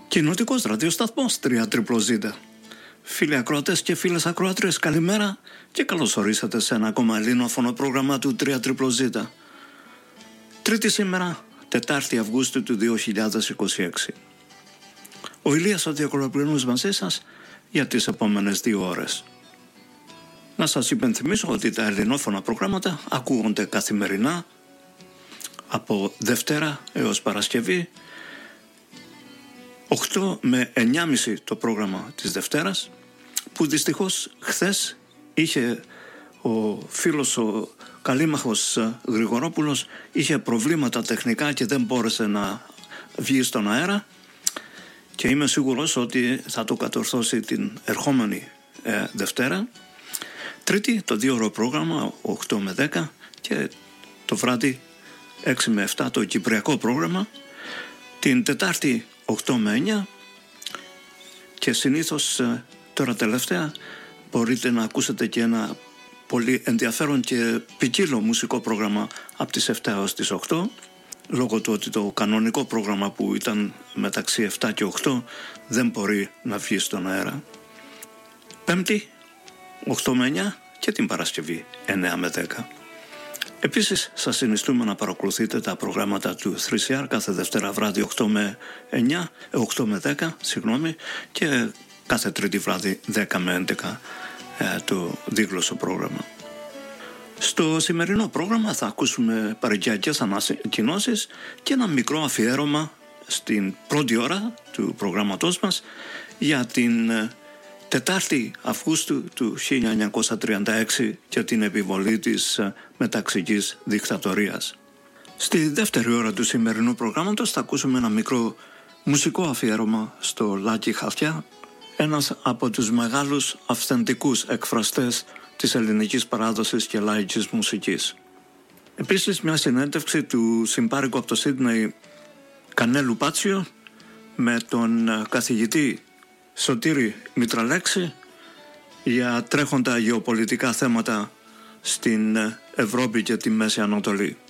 Κοινοτικός ραδιοσταθμός 3ZZZ. Φίλοι ακροατές και φίλες ακροάτριες, καλημέρα και καλώς ορίσατε σε ένα ακόμα ελληνόφωνο πρόγραμμα του 3ZZZ. Τρίτη σήμερα, 4η Αυγούστου του 2026. Ο Ηλίας ο Διακολοπληνούς μαζί σας για τις επόμενες 2 ώρες. Να σας υπενθυμίσω ότι τα ελληνόφωνα προγράμματα ακούγονται καθημερινά από Δευτέρα έως Παρασκευή, 8 με 9.30 το πρόγραμμα της Δευτέρας, που δυστυχώς χθες είχε ο φίλος ο Καλήμαχος Γρηγορόπουλος, είχε προβλήματα τεχνικά και δεν μπόρεσε να βγει στον αέρα, και είμαι σίγουρος ότι θα το κατορθώσει την ερχόμενη Δευτέρα. Τρίτη το 2ωρο πρόγραμμα 8 με 10 και το βράδυ 6 με 7 το κυπριακό πρόγραμμα. Την Τετάρτη 8 με 9 και συνήθως τώρα τελευταία μπορείτε να ακούσετε και ένα πολύ ενδιαφέρον και ποικίλο μουσικό πρόγραμμα από τις 7 έως τις 8, λόγω του ότι το κανονικό πρόγραμμα που ήταν μεταξύ 7 και 8 δεν μπορεί να βγει στον αέρα. Πέμπτη 8 με 9 και την Παρασκευή 9 με 10. Επίσης σας συνιστούμε να παρακολουθείτε τα προγράμματα του 3CR κάθε Δευτέρα βράδυ 8 με 10 και κάθε Τρίτη βράδυ 10 με 11 το δίγλωσσο πρόγραμμα. Στο σημερινό πρόγραμμα θα ακούσουμε παροικιακές ανακοινώσεις και ένα μικρό αφιέρωμα στην πρώτη ώρα του προγράμματός μας για την 4η Αυγούστου του 1936 και την επιβολή της μεταξικής δικτατορίας. Στη δεύτερη ώρα του σημερινού προγράμματος θα ακούσουμε ένα μικρό μουσικό αφιέρωμα στο Λάκη Χαλκιά, ένας από τους μεγάλους αυθεντικούς εκφραστές της ελληνικής παράδοσης και λαϊκής μουσικής. Επίσης μια συνέντευξη του συμπάρικου από το Σίδνεϊ Κανέλου Πάτσιο με τον καθηγητή Σωτήρη Μητραλέξη για τρέχοντα γεωπολιτικά θέματα στην Ευρώπη και τη Μέση Ανατολή.